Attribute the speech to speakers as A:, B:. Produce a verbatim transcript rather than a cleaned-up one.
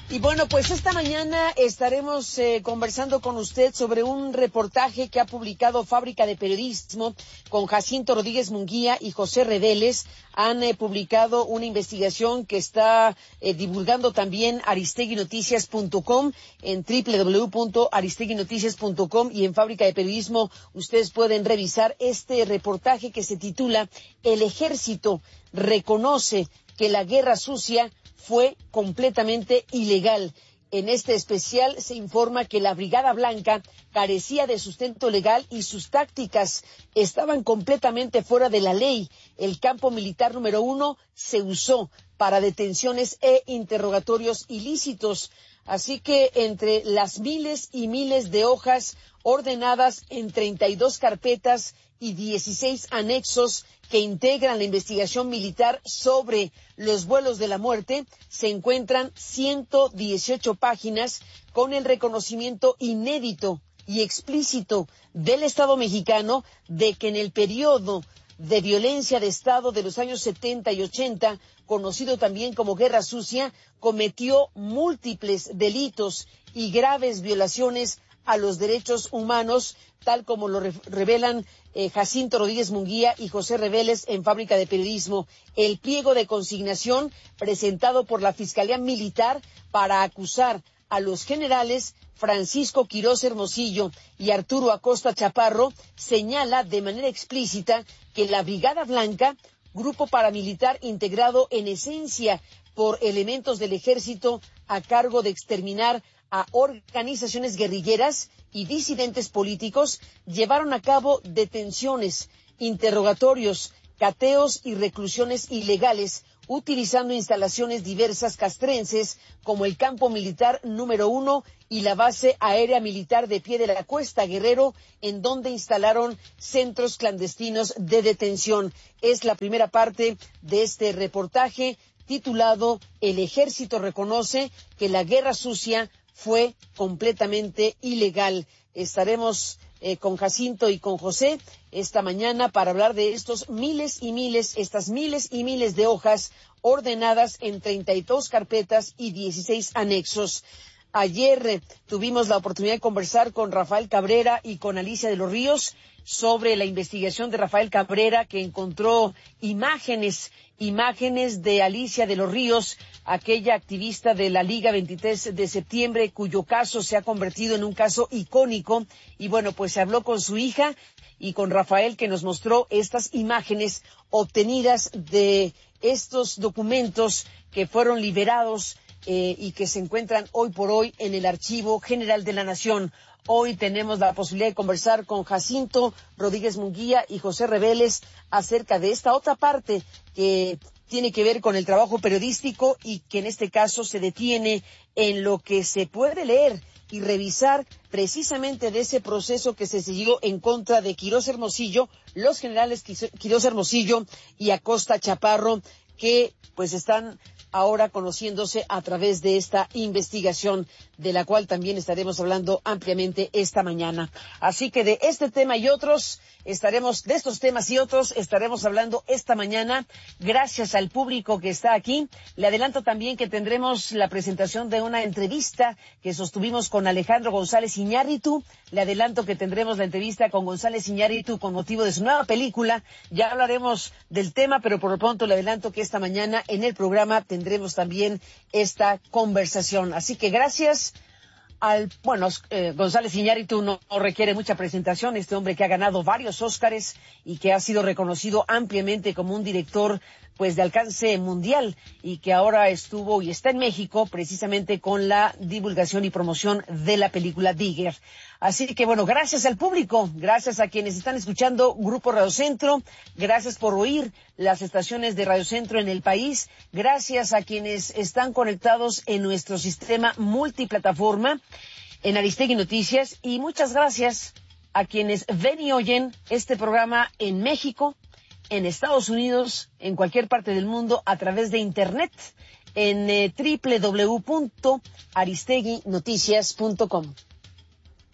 A: Y bueno, pues esta mañana estaremos eh, conversando con usted sobre un reportaje que ha publicado Fábrica de Periodismo con Jacinto Rodríguez Munguía y José Reveles. Han eh, publicado una investigación que está eh, divulgando también aristegui noticias punto com en doble u doble u doble u punto aristegui noticias punto com, y en Fábrica de Periodismo ustedes pueden revisar este reportaje que se titula El Ejército reconoce que la guerra sucia fue completamente ilegal. En este especial se informa que la Brigada Blanca carecía de sustento legal y sus tácticas estaban completamente fuera de la ley. El campo militar número uno se usó para detenciones e interrogatorios ilícitos. Así que entre las miles y miles de hojas ordenadas en treinta y dos carpetas y dieciséis anexos que integran la investigación militar sobre los vuelos de la muerte, se encuentran ciento dieciocho páginas con el reconocimiento inédito y explícito del Estado mexicano de que en el periodo de violencia de Estado de los años setenta y ochenta, conocido también como Guerra Sucia, cometió múltiples delitos y graves violaciones a los derechos humanos, tal como lo re revelan eh, Jacinto Rodríguez Munguía y José Reveles en Fábrica de Periodismo. El pliego de consignación presentado por la Fiscalía Militar para acusar a los generales Francisco Quirós Hermosillo y Arturo Acosta Chaparro señala de manera explícita que la Brigada Blanca, grupo paramilitar integrado en esencia por elementos del ejército a cargo de exterminar a organizaciones guerrilleras y disidentes políticos, llevaron a cabo detenciones, interrogatorios, cateos y reclusiones ilegales, utilizando instalaciones diversas castrenses como el campo militar número uno y la base aérea militar de Pie de la Cuesta, Guerrero, en donde instalaron centros clandestinos de detención. Es la primera parte de este reportaje titulado El Ejército reconoce que la guerra sucia fue completamente ilegal. Estaremos eh, con Jacinto y con José esta mañana para hablar de estos miles y miles, estas miles y miles de hojas ordenadas en treinta y dos carpetas y dieciséis anexos. Ayer eh, tuvimos la oportunidad de conversar con Rafael Cabrera y con Alicia de los Ríos sobre la investigación de Rafael Cabrera, que encontró imágenes, imágenes de Alicia de los Ríos, aquella activista de la Liga veintitrés de septiembre, cuyo caso se ha convertido en un caso icónico. Y bueno, pues se habló con su hija y con Rafael, que nos mostró estas imágenes obtenidas de estos documentos que fueron liberados eh, y que se encuentran hoy por hoy en el Archivo General de la Nación. Hoy tenemos la posibilidad de conversar con Jacinto Rodríguez Munguía y José Reveles acerca de esta otra parte que tiene que ver con el trabajo periodístico y que en este caso se detiene en lo que se puede leer y revisar precisamente de ese proceso que se siguió en contra de Quirós Hermosillo, los generales Quirós Hermosillo y Acosta Chaparro, que pues están ahora conociéndose a través de esta investigación, de la cual también estaremos hablando ampliamente esta mañana. Así que de este tema y otros estaremos, de estos temas y otros estaremos hablando esta mañana, gracias al público que está aquí. Le adelanto también que tendremos la presentación de una entrevista que sostuvimos con Alejandro González Iñárritu. Le adelanto que tendremos la entrevista con González Iñárritu con motivo de su nueva película. Ya hablaremos del tema, pero por lo pronto le adelanto que esta mañana en el programa tendremos también esta conversación. Así que gracias al, bueno, eh, González Iñárritu no, no requiere mucha presentación, este hombre que ha ganado varios Óscares y que ha sido reconocido ampliamente como un director pues de alcance mundial y que ahora estuvo y está en México precisamente con la divulgación y promoción de la película Digger. Así que bueno, gracias al público, gracias a quienes están escuchando Grupo Radio Centro, gracias por oír las estaciones de Radio Centro en el país, gracias a quienes están conectados en nuestro sistema multiplataforma en Aristegui Noticias, y muchas gracias a quienes ven y oyen este programa en México, en Estados Unidos, en cualquier parte del mundo, a través de Internet, en eh, doble u doble u doble u punto aristegui noticias punto com.